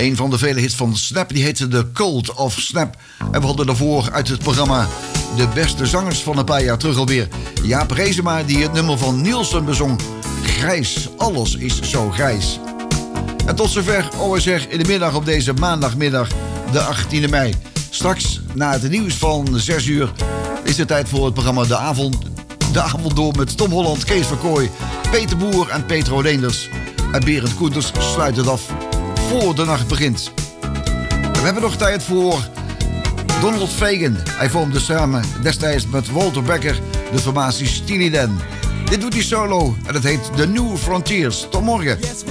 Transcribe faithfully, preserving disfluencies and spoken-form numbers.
Een van de vele hits van Snap, die heette The Cult of Snap. En we hadden daarvoor uit het programma de beste zangers van een paar jaar terug alweer. Jaap Reesema, die het nummer van Nielsen bezong. Grijs, alles is zo grijs. En tot zover O S R in de middag op deze maandagmiddag, de achttiende mei. Straks, na het nieuws van zes uur, is het tijd voor het programma De Avond, de avond door met Tom Holland, Kees van Kooij, Peter Boer en Petro Leenders. En Berend Koenders sluit het af voor de nacht begint. We hebben nog tijd voor Donald Fagen. Hij vormde samen destijds met Walter Becker de formatie Steely Dan. Dit doet hij solo en het heet The New Frontiers. Tot morgen. Yes,